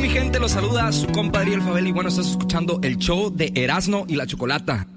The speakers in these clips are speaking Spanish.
mi gente? Los saluda su compadre El Fabel y bueno, estás escuchando el show de Erasmo y la Chocolata.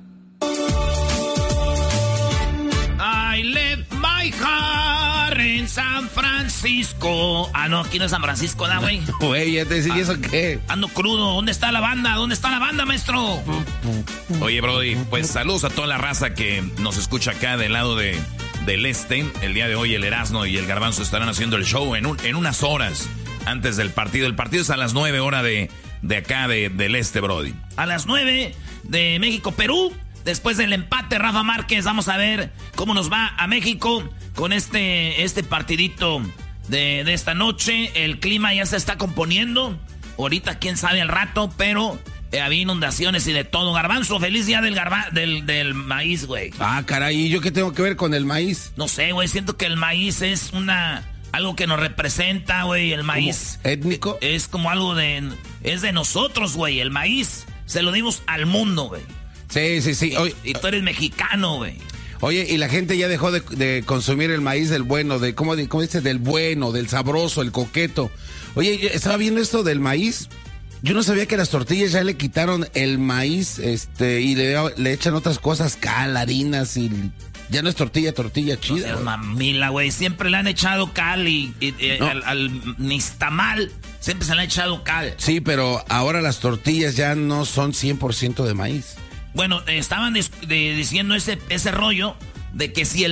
I left my heart en San Francisco. Ah, no, aquí no es San Francisco, ¿da, güey? Güey, ya te decía, ¿y eso qué? Ando crudo. ¿Dónde está la banda? ¿Dónde está la banda, maestro? Oye, Brody, pues saludos a toda la raza que nos escucha acá del lado del este. El día de hoy el Erasmo y el Garbanzo estarán haciendo el show en unas horas antes del partido. El partido es a las 9 horas de acá del este, Brody. A las 9 de México-Perú. Después del empate, Rafa Márquez, vamos a ver cómo nos va a México con este partidito de esta noche. El clima ya se está componiendo. Ahorita, quién sabe al rato, pero había inundaciones y de todo. Garbanzo, feliz día del maíz, güey. Ah, caray, ¿y yo qué tengo que ver con el maíz? No sé, güey, siento que el maíz es algo que nos representa, güey, el maíz. ¿Étnico? Es como algo es de nosotros, güey, el maíz. Se lo dimos al mundo, güey. Sí. Oye, y tú eres mexicano, güey. Oye, y la gente ya dejó de consumir el maíz del bueno, ¿cómo dices? Del bueno, del sabroso, el coqueto. Oye, yo estaba viendo esto del maíz. Yo no sabía que las tortillas ya le quitaron el maíz, y le echan otras cosas, cal, harinas y ya no es tortilla chida. No, mamila, güey. Siempre le han echado cal y no. al nistamal siempre se le ha echado cal. Sí, pero ahora las tortillas ya no son 100% de maíz. Bueno, estaban diciendo ese rollo de que si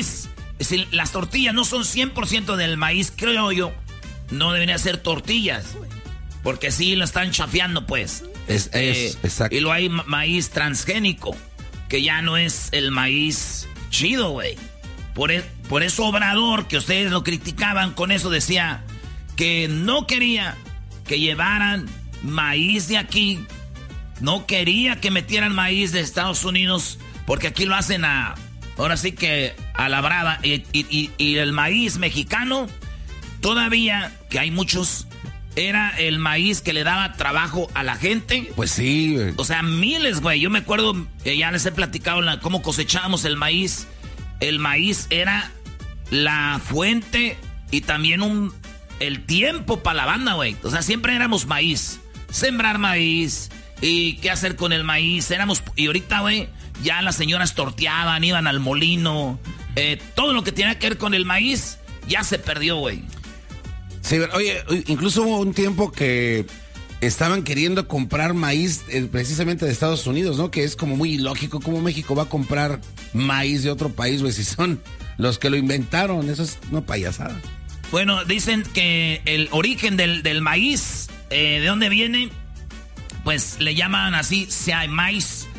las tortillas no son 100% del maíz, creo yo, no deberían ser tortillas, porque sí lo están chafeando, pues. Exacto. Y luego hay maíz transgénico, que ya no es el maíz chido, güey. Por eso Obrador, que ustedes lo criticaban con eso, decía que no quería que llevaran maíz de aquí. No quería que metieran maíz de Estados Unidos, porque aquí lo hacen ahora sí que a la brava. Y el maíz mexicano, todavía, que hay muchos, era el maíz que le daba trabajo a la gente. Pues sí, güey. O sea, miles, güey. Yo me acuerdo, ya les he platicado cómo cosechábamos el maíz. El maíz era la fuente y también el tiempo para la banda, güey. O sea, siempre éramos maíz. Sembrar maíz. ¿Y qué hacer con el maíz? Y ahorita, güey, ya las señoras torteaban, iban al molino. Todo lo que tenía que ver con el maíz ya se perdió, güey. Sí, oye, incluso hubo un tiempo que estaban queriendo comprar maíz precisamente de Estados Unidos, ¿no? Que es como muy ilógico. ¿Cómo México va a comprar maíz de otro país, güey? Si son los que lo inventaron. Eso es una payasada. Bueno, dicen que el origen del maíz, ¿de dónde viene? Pues le llaman así, maíz.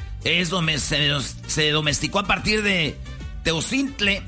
Se domesticó a partir de teocintle,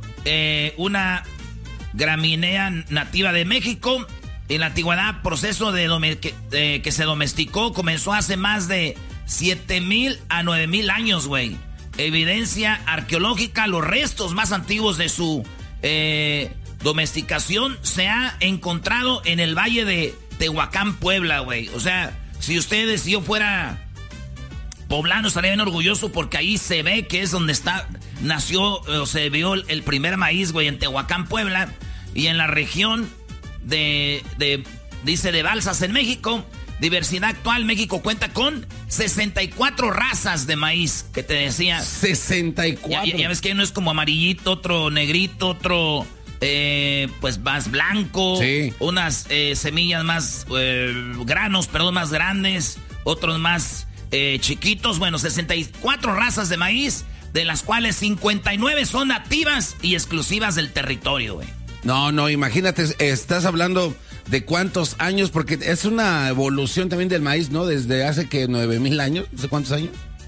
una gramínea nativa de México. En la antigüedad, proceso que se domesticó comenzó hace más de 7,000 a 9,000 años, güey. Evidencia arqueológica, los restos más antiguos de su domesticación se ha encontrado en el valle de Tehuacán, Puebla, güey. O sea, si yo fuera poblano, estaría bien orgulloso porque ahí se ve que es donde nació o se vio el primer maíz, güey, en Tehuacán, Puebla. Y en la región de Balsas, en México. Diversidad actual, México cuenta con 64 razas de maíz, que te decía. 64. Ya ves que uno es como amarillito, otro negrito, otro pues más blanco. Sí. Unas semillas más, granos, perdón, más grandes, otros más chiquitos. Bueno, 64 razas de maíz, de las cuales 59 son nativas y exclusivas del territorio, güey. No, imagínate, estás hablando de cuántos años, porque es una evolución también del maíz, ¿no? Desde hace que 9,000 años, no sé cuántos años.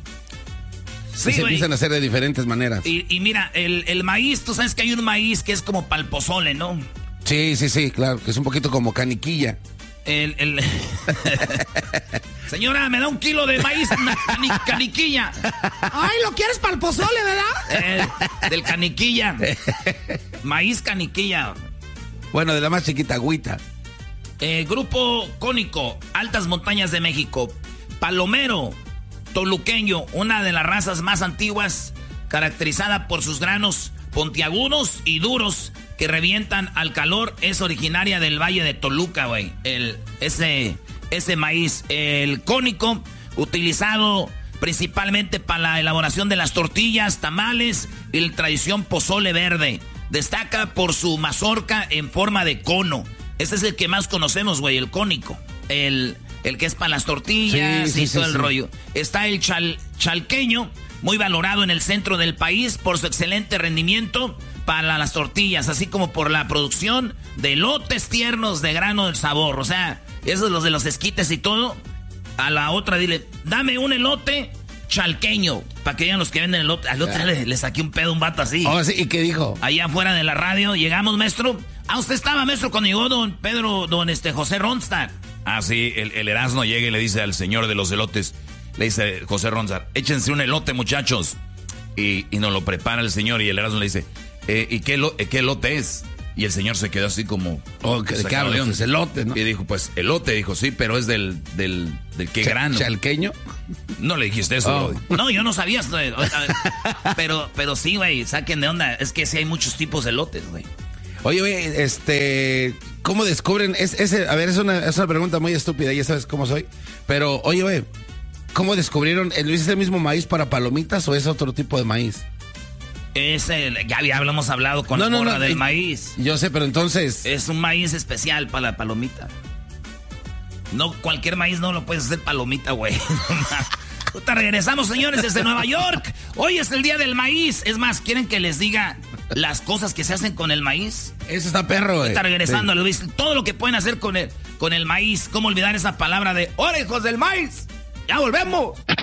Sí, y se empiezan a hacer de diferentes maneras. Y mira, el maíz, tú sabes que hay un maíz que es como pal pozole, ¿no? Sí, claro, que es un poquito como caniquilla. Señora, me da 1 kilo de maíz caniquilla. Ay, ¿lo quieres para el pozole, verdad? Del caniquilla. Maíz caniquilla. Bueno, de la más chiquita, agüita. Grupo Cónico, Altas Montañas de México. Palomero, toluqueño, una de las razas más antiguas, caracterizada por sus granos puntiagudos y duros, que revientan al calor es originaria del Valle de Toluca, güey. Ese maíz, el cónico, utilizado principalmente para la elaboración de las tortillas, tamales y la tradición pozole verde. Destaca por su mazorca en forma de cono. Ese es el que más conocemos, güey, el cónico. El que es para las tortillas y todo el rollo. Está el chalqueño, muy valorado en el centro del país por su excelente rendimiento para las tortillas, así como por la producción de elotes tiernos de grano del sabor. O sea, esos los de los esquites y todo. A la otra dile, dame un elote chalqueño, para que digan los que venden elote. Al otro le saqué un pedo a un vato así. Oh, sí, ¿y qué dijo? Allá afuera de la radio, llegamos, maestro. Usted estaba, maestro, cuando llegó don José Ronstadt. Ah, sí, el Erasmo llega y le dice al señor de los elotes, le dice José Ronstadt, échense un elote, muchachos. Y nos lo prepara el señor y el Erasmo le dice, ¿y qué elote es? Y el señor se quedó así como... ¿De qué hablas? Es elote, ¿no? Y dijo, pues, elote. Dijo, sí, pero es del qué grano. ¿Chalqueño? No le dijiste eso, Brody. No, yo no sabía. Pero sí, güey, saquen de onda. Es que sí hay muchos tipos de elotes, güey. Oye, güey, ¿cómo descubren? A ver, es una pregunta muy estúpida, ya sabes cómo soy. Pero, oye, güey, ¿cómo descubrieron? ¿Es el mismo maíz para palomitas o es otro tipo de maíz? Ya habíamos hablado con la morra del maíz. Yo sé, pero entonces... Es un maíz especial para la palomita. No, cualquier maíz no lo puedes hacer palomita, güey. Ahorita regresamos, señores, desde Nueva York. Hoy es el día del maíz. Es más, ¿quieren que les diga las cosas que se hacen con el maíz? Eso está perro, güey. Ahorita regresando, sí. Les todo lo que pueden hacer con el maíz. ¿Cómo olvidar esa palabra de orejos del maíz? ¡Ya volvemos!